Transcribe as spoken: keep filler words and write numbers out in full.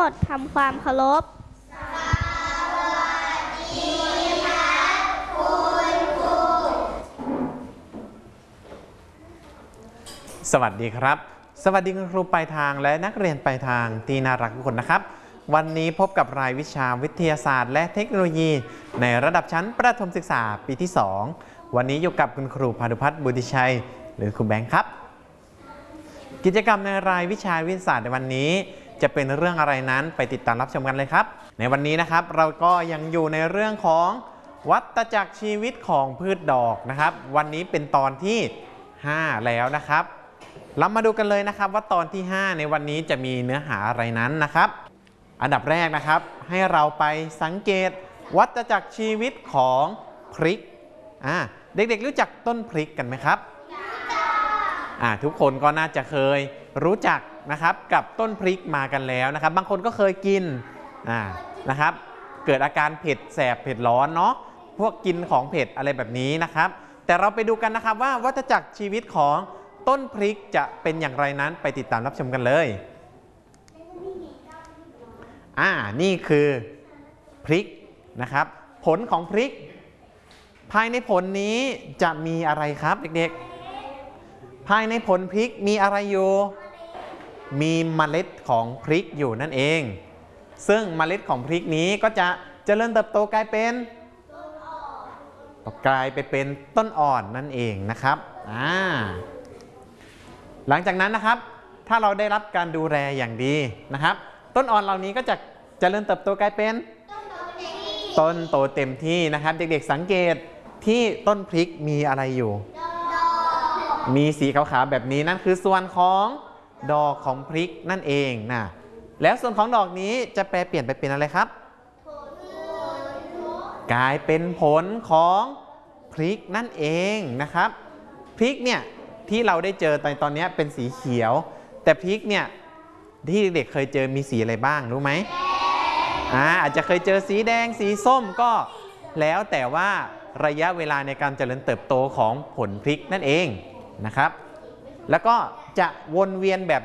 ดทำความเคารพสวัสดีครับสวัสดีคุณครูปลายทางและนักเรียนปลายทางที่น่ารักทุกคนนะครับวันนี้พบกับรายวิชาวิทยาศาสตร์และเทคโนโลยีในระดับชั้นประถมศึกษาปีที่สองวันนี้อยู่กับคุณครูพานุพัฒน์บุติชัยหรือครูแบงค์ครับกิจกรรมในรายวิชาวิทยาศาสตร์ในวันนี้จะเป็นเรื่องอะไรนั้นไปติดตามรับชมกันเลยครับในวันนี้นะครับเราก็ยังอยู่ในเรื่องของวัฏจักรชีวิตของพืชดอกนะครับวันนี้เป็นตอนที่ห้าแล้วนะครับเรามาดูกันเลยนะครับว่าตอนที่ห้าในวันนี้จะมีเนื้อหาอะไรนั้นนะครับอันดับแรกนะครับให้เราไปสังเกตวัฏจักรชีวิตของพริกอ่าเด็กๆรู้จักต้นพริกกันไหมครับอ่าทุกคนก็น่าจะเคยรู้จักนะครับกับต้นพริกมากันแล้วนะครับบางคนก็เคยกินอ่านะครับเกิดอาการเผ็ดแสบเผ็ดร้อนเนาะพวกกินของเผ็ดอะไรแบบนี้นะครับแต่เราไปดูกันนะครับว่าวัฏจักรชีวิตของต้นพริกจะเป็นอย่างไรนั้นไปติดตามรับชมกันเลยอ่านี่คือพริกนะครับผลของพริกภายในผลนี้จะมีอะไรครับเด็กๆภายในผลพริกมีอะไรอยู่มีเมล็ดของพริกอยู่นั่นเองซึ่งเมล็ดของพริกนี้ก็จะเจริญเติบโตกลายเป็นกลายไปเป็นต้นอ่อนนั่นเองนะครับอ่าหลังจากนั้นนะครับถ้าเราได้รับการดูแลอย่างดีนะครับต้นอ่อนเหล่านี้ก็จะเจริญเติบโตกลายเป็นต้นโตเต็มที่นะครับเด็กๆสังเกตที่ต้นพริกมีอะไรอยู่มีสีขาวๆแบบนี้นั่นคือส่วนของดอกของพริกนั่นเองนะแล้วส่วนของดอกนี้จะแปลเปลี่ยนไปเป็นอะไรครับกลายเป็นผลของพริกนั่นเองนะครับพริกเนี่ยที่เราได้เจอในตอนนี้เป็นสีเขียวแต่พริกเนี่ยที่เด็กเคยเจอมีสีอะไรบ้างรู้ไหมอ่าอาจจะเคยเจอสีแดงสีส้มก็แล้วแต่ว่าระยะเวลาในการเจริญเติบโตของผลพริกนั่นเองนะครับแล้วก็จะวนเวียนแบบ